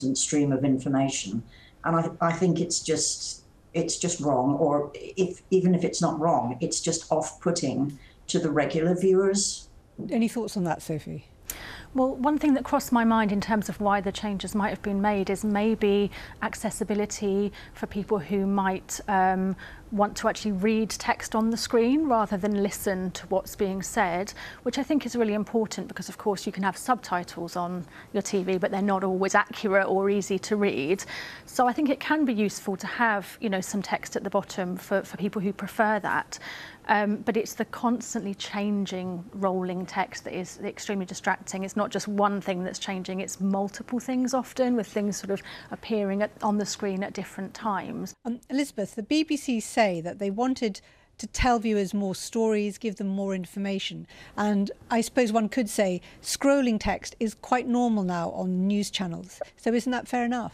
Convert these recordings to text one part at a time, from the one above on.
stream of information. And I think it's just wrong, or even if it's not wrong, it's just off-putting to the regular viewers. Any thoughts on that, Sophie? Well, one thing that crossed my mind in terms of why the changes might have been made is maybe accessibility for people who might want to actually read text on the screen rather than listen to what's being said, which I think is really important because, of course, you can have subtitles on your TV, but they're not always accurate or easy to read. So I think it can be useful to have, you know, some text at the bottom for people who prefer that. But it's the constantly changing rolling text that is extremely distracting. It's not just one thing that's changing, it's multiple things often, with things sort of appearing on the screen at different times. Elizabeth, the BBC say that they wanted to tell viewers more stories, give them more information. And I suppose one could say scrolling text is quite normal now on news channels. So isn't that fair enough?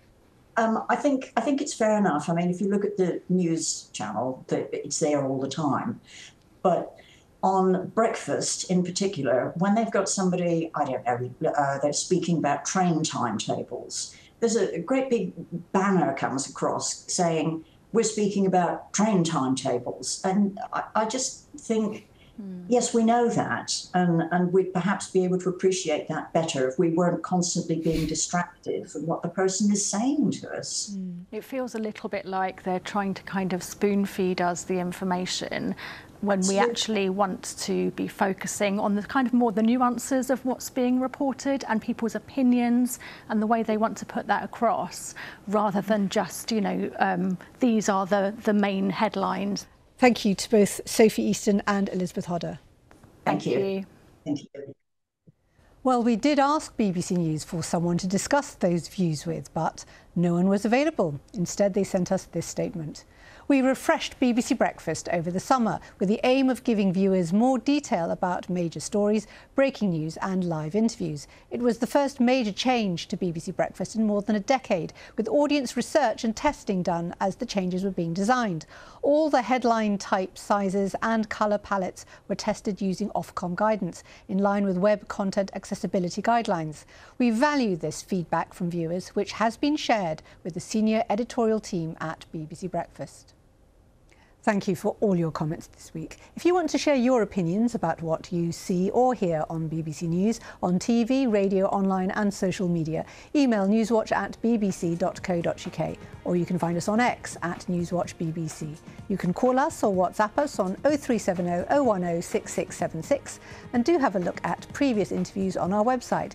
I think it's fair enough. I mean, if you look at the news channel, it's there all the time. But on breakfast in particular, when they've got somebody, I don't know, they're speaking about train timetables, there's a great big banner comes across saying, we're speaking about train timetables. And I just think, yes, we know that, and we'd perhaps be able to appreciate that better if we weren't constantly being distracted from what the person is saying to us. It feels a little bit like they're trying to kind of spoon feed us the information when we actually want to be focusing on the kind of more the nuances of what's being reported and people's opinions and the way they want to put that across, rather than just, you know, these are the main headlines. Thank you to both Sophie Easton and Elizabeth Hodder. Thank you. Thank you. Well, we did ask BBC News for someone to discuss those views with, but no one was available. Instead, they sent us this statement. We refreshed BBC Breakfast over the summer with the aim of giving viewers more detail about major stories, breaking news and live interviews. It was the first major change to BBC Breakfast in more than a decade, with audience research and testing done as the changes were being designed. All the headline type sizes and colour palettes were tested using Ofcom guidance, in line with web content accessibility guidelines. We value this feedback from viewers, which has been shared with the senior editorial team at BBC Breakfast. Thank you for all your comments this week. If you want to share your opinions about what you see or hear on BBC News, on TV, radio, online and social media, email newswatch@bbc.co.uk, or you can find us on X @NewsWatchBBC. You can call us or WhatsApp us on 0370 010 6676, and do have a look at previous interviews on our website,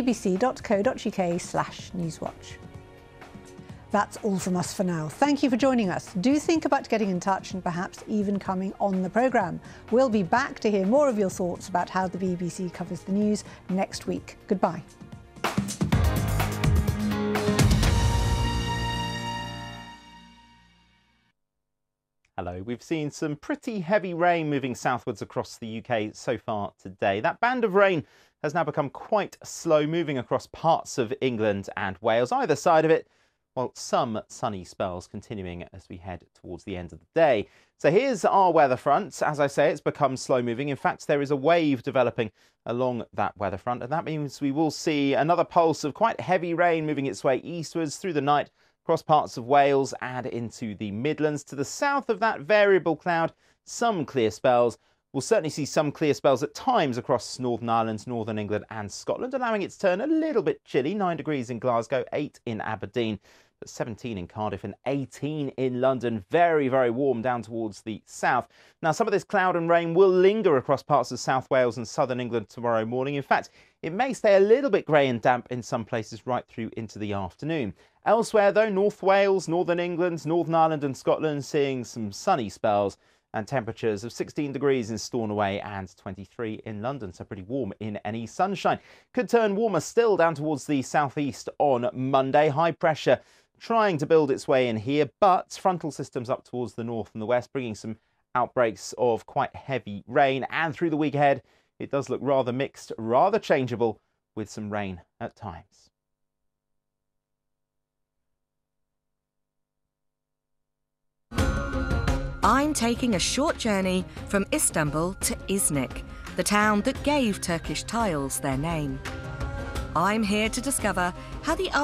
bbc.co.uk/newswatch. That's all from us for now. Thank you for joining us. Do think about getting in touch and perhaps even coming on the programme. We'll be back to hear more of your thoughts about how the BBC covers the news next week. Goodbye. Hello. We've seen some pretty heavy rain moving southwards across the UK so far today. That band of rain has now become quite slow moving across parts of England and Wales, either side of it, while some sunny spells continuing as we head towards the end of the day. So here's our weather front. As I say, it's become slow moving. In fact, there is a wave developing along that weather front, and that means we will see another pulse of quite heavy rain moving its way eastwards through the night across parts of Wales and into the Midlands. To the south of that variable cloud, some clear spells. We'll certainly see some clear spells at times across Northern Ireland, Northern England and Scotland, allowing it to turn a little bit chilly. 9 degrees in Glasgow, 8 in Aberdeen, but 17 in Cardiff and 18 in London. Very, very warm down towards the south. Now, some of this cloud and rain will linger across parts of South Wales and Southern England tomorrow morning. In fact, it may stay a little bit grey and damp in some places right through into the afternoon. Elsewhere, though, North Wales, Northern England, Northern Ireland and Scotland seeing some sunny spells, and temperatures of 16 degrees in Stornoway and 23 in London, so pretty warm in any sunshine. Could turn warmer still down towards the southeast on Monday. High pressure trying to build its way in here, but frontal systems up towards the north and the west, bringing some outbreaks of quite heavy rain. And through the week ahead, it does look rather mixed, rather changeable, with some rain at times. I'm taking a short journey from Istanbul to Iznik, the town that gave Turkish tiles their name. I'm here to discover how the